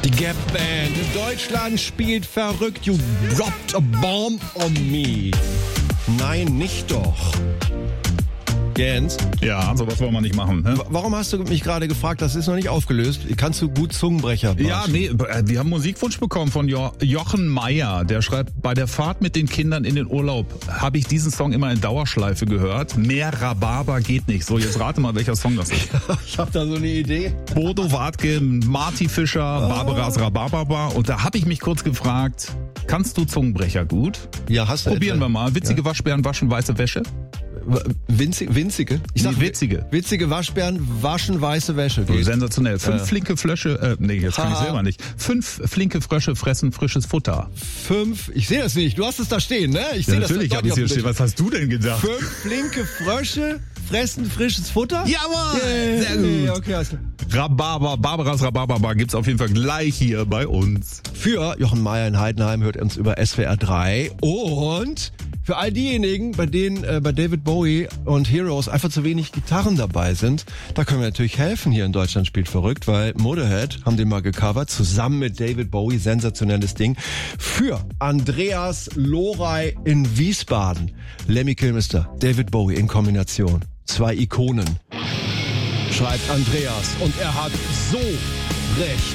Die Gap Band. Deutschland spielt verrückt. You dropped a bomb on me. Nein, nicht doch. Jens? Ja, sowas wollen wir nicht machen. Ne? Warum hast du mich gerade gefragt? Das ist noch nicht aufgelöst. Kannst du gut Zungenbrecher basteln? Ja, nee, wir haben Musikwunsch bekommen von Jochen Meyer. Der schreibt, bei der Fahrt mit den Kindern in den Urlaub habe ich diesen Song immer in Dauerschleife gehört. Mehr Rhabarber geht nicht. So, jetzt rate mal, welcher Song das ist. Ich habe da so eine Idee. Bodo Wartke, Marty Fischer, Barbaras Rhabarber. Und da habe ich mich kurz gefragt, kannst du Zungenbrecher gut? Ja, hast du. Probieren wir mal. Witzige Waschbären waschen weiße Wäsche. Winzige? Ich sag witzige. Witzige Waschbären waschen weiße Wäsche. So, sensationell. 5 flinke Frösche, jetzt kann ich selber nicht. 5 flinke Frösche fressen frisches Futter. 5, ich sehe das nicht. Du hast es da stehen, ne? Ich sehe das. Natürlich habe ich hier stehen. Was hast du denn gedacht? 5 flinke Frösche fressen frisches Futter? Jawohl! Sehr gut. Okay, alles klar. Barbaras Rhabarber gibt's auf jeden Fall gleich hier bei uns. Für Jochen Meyer in Heidenheim hört uns über SWR 3 und für all diejenigen, bei denen bei David Bowie und Heroes einfach zu wenig Gitarren dabei sind, da können wir natürlich helfen hier in Deutschland spielt verrückt, weil Motorhead haben den mal gecovert, zusammen mit David Bowie, sensationelles Ding, für Andreas Lorey in Wiesbaden. Lemmy Kilmister, David Bowie in Kombination. 2 Ikonen, schreibt Andreas. Und er hat so recht.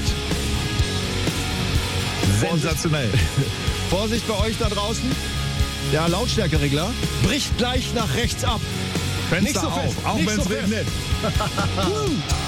Sensationell. Vorsicht bei euch da draußen. Der Lautstärkeregler bricht gleich nach rechts ab. Fenster nicht so auf, fest, auch nicht wenn es so fest. regnet.